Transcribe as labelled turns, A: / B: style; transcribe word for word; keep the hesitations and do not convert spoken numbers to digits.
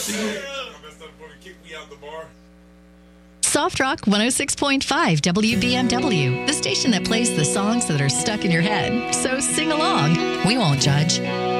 A: Soft Rock one oh six point five W B M W, the station that plays the songs that are stuck in your head. So sing along. We won't judge.